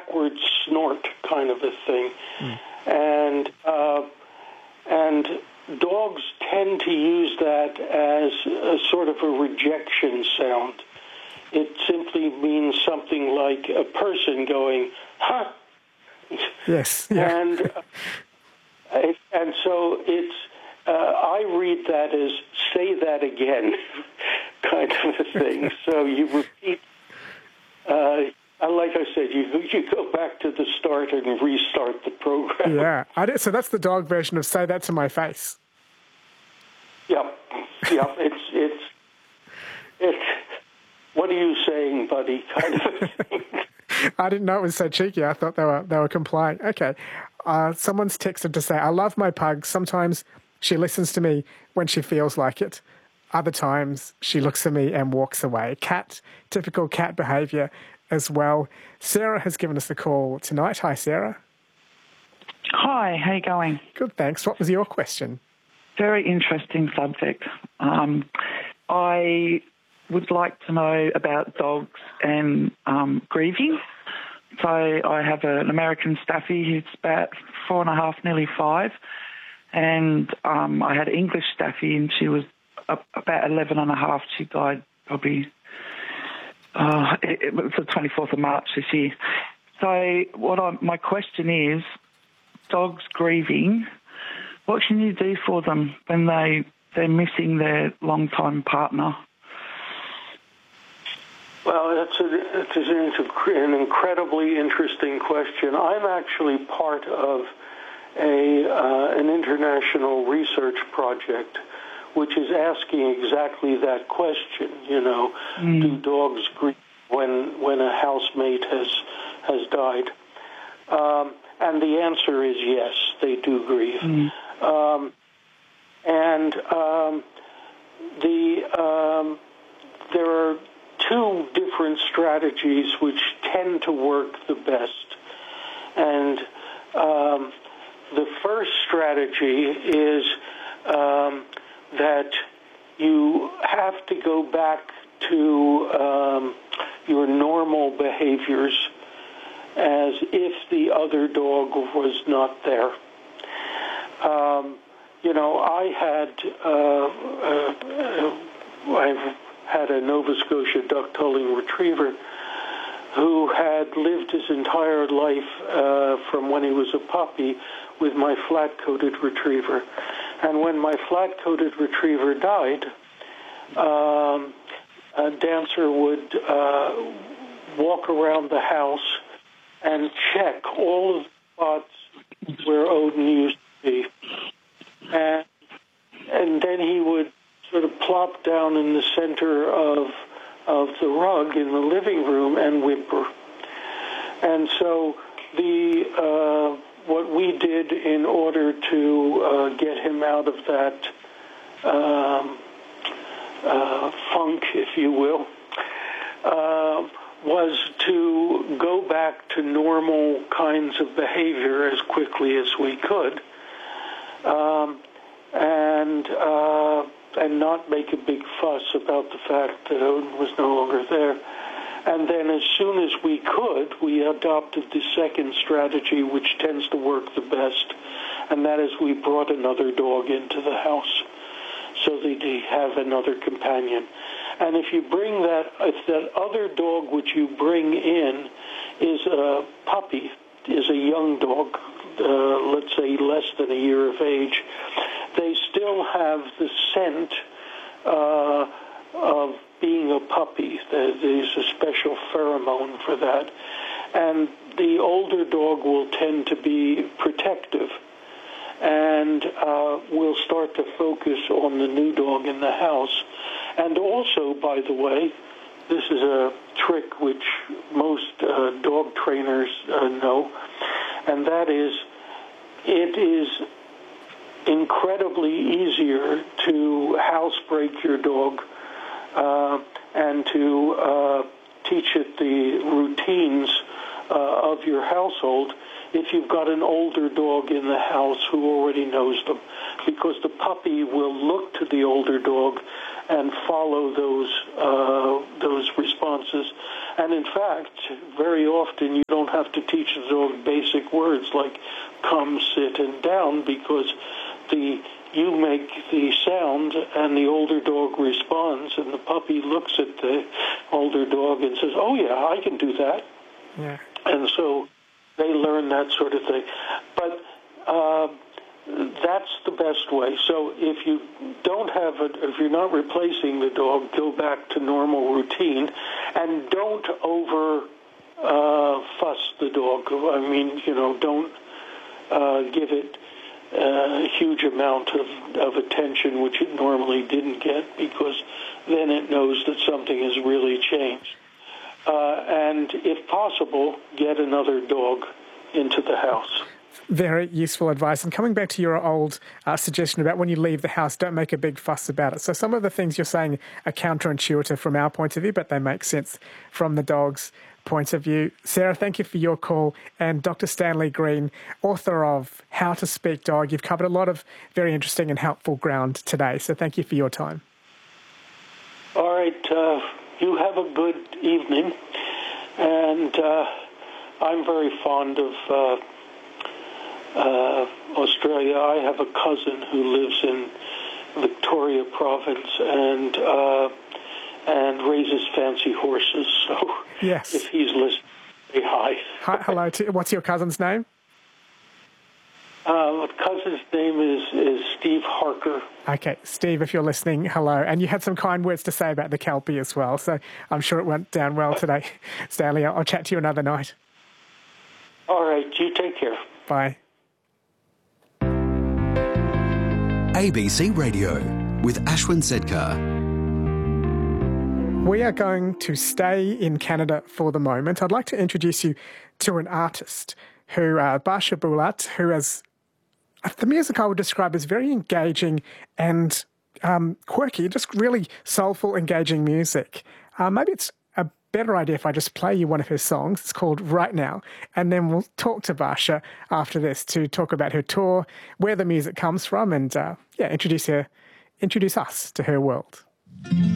backward snort kind of a thing. And dogs tend to use that as a sort of a rejection sound. It simply means something like a person going, huh? Yes. Yeah. And so it's, I read that as say that again kind of a thing. So you repeat, like I said, you go back to the start and restart the program. Yeah. So that's the dog version of say that to my face. Yep. It's what are you saying, buddy? Kind of a thing. I didn't know it was so cheeky. I thought they were complying. Okay. Someone's texted to say, I love my pug. Sometimes she listens to me when she feels like it. Other times she looks at me and walks away. Typical cat behaviour as well. Sarah has given us a call tonight. Hi, Sarah. Hi, how you going? Good, thanks. What was your question? Very interesting subject. I would like to know about dogs and grieving. So I have an American Staffy who's about 4.5, nearly 5, and I had an English Staffy and she was about 11.5. She died probably, it was the 24th of March this year. So my question is, dogs grieving, what can you do for them when they're missing their long-time partner? Well, it's an incredibly interesting question. I'm actually part of an international research project which is asking exactly that question. Do dogs grieve when a housemate has died? And the answer is yes, they do grieve. There are two different strategies which tend to work the best. And the first strategy is that you have to go back to your normal behaviors as if the other dog was not there. I've had a Nova Scotia duck-tolling retriever who had lived his entire life from when he was a puppy with my flat-coated retriever. And when my flat-coated retriever died, Dancer would walk around the house and check all of the spots where Odin used to be. And then he would sort of plop down in the center of the rug in the living room and whimper. And so what we did in order to get him out of that funk, if you will, was to go back to normal kinds of behavior as quickly as we could, and not make a big fuss about the fact that Odin was no longer there. And then as soon as we could, we adopted the second strategy, which tends to work the best, and that is we brought another dog into the house so that they have another companion. And if that other dog which you bring in is a puppy, is a young dog, let's say less than a year of age, they still have the scent of being a puppy. There's a special pheromone for that. And the older dog will tend to be protective and will start to focus on the new dog in the house. And also, by the way, this is a trick which most dog trainers know, and that is, it is incredibly easier to housebreak your dog and to teach it the routines of your household if you've got an older dog in the house who already knows them, because the puppy will look to the older dog and follow those responses, And in fact, very often you don't have to teach the dog basic words like come, sit, and down, because you make the sound and the older dog responds, and the puppy looks at the older dog and says, oh yeah, I can do that. Yeah. And so they learn that sort of thing. But that's the best way. So if you don't have if you're not replacing the dog, go back to normal routine, and don't over fuss the dog. I mean, don't give it a huge amount of attention, which it normally didn't get, because then it knows that something has really changed. And if possible, get another dog into the house. Very useful advice. And coming back to your old suggestion about when you leave the house, don't make a big fuss about it. So some of the things you're saying are counterintuitive from our point of view, but they make sense from the dog's point of view. Sarah, thank you for your call. And Dr. Stanley Green, author of How to Speak Dog, you've covered a lot of very interesting and helpful ground today. So thank you for your time. All right. You have a good evening. And I'm very fond of Australia. I have a cousin who lives in Victoria Province and raises fancy horses. So yes, if he's listening, say hi. Hi. Hello. What's your cousin's name? My cousin's name is Steve Harker. Okay, Steve, if you're listening, hello. And you had some kind words to say about the Kelpie as well, so I'm sure it went down well today. Stanley, I'll chat to you another night. All right, you take care. Bye. ABC Radio with Ashwin Sedkar. We are going to stay in Canada for the moment. I'd like to introduce you to an artist Barsha Bulat, who has the music I would describe as very engaging and quirky, just really soulful, engaging music. Maybe it's a better idea if I just play you one of her songs. It's called Right Now, and then we'll talk to Barsha after this to talk about her tour, where the music comes from, and introduce us to her world.